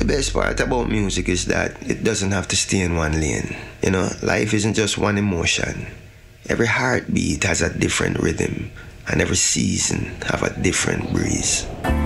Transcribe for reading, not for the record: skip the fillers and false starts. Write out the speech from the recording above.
best part about music is that it doesn't have to stay in one lane. You know, life isn't just one emotion. Every heartbeat has a different rhythm, and every season have a different breeze.